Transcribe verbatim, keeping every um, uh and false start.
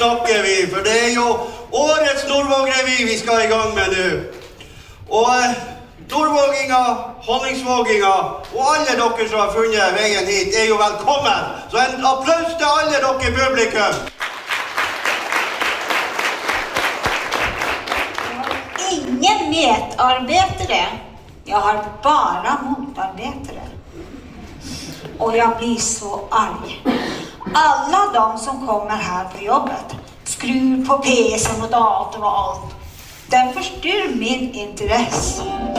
snakker vi, for det er jo årets Nordvåg-revy vi skal i gang med nå. Og eh, Nordvåginger, Honningsvåginger og alle dere som har funnet veien hit er jo velkommen. Så en applaus til alle dere publikum. Ingen medarbetare. Jag har bara motarbetare. Och jag blir så arg. Alla de som kommer här på jobbet, skruv på P S'en och datorn och allt, den förstör min intresse.